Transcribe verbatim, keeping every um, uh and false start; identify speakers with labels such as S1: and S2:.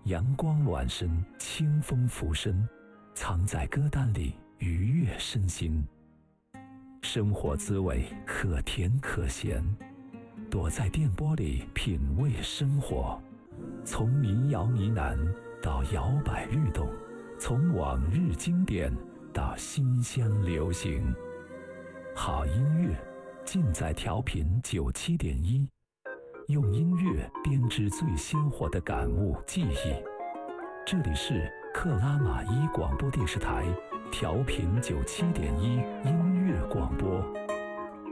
S1: 阳光暖身，清风拂身，藏在歌单里愉悦身心。生活滋味可甜可咸，躲在电波里品味生活。从民谣呢喃到摇摆律动，从往日经典到新乡流行，好音乐尽在调频九七点一，用音乐编织最鲜活的感悟记忆。这里是克拉玛依广播电视台调频九七点一音乐广播。